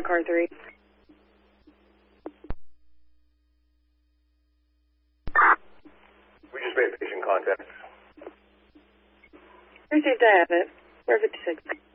car 3. We just made patient contact. Received, I have it. 456.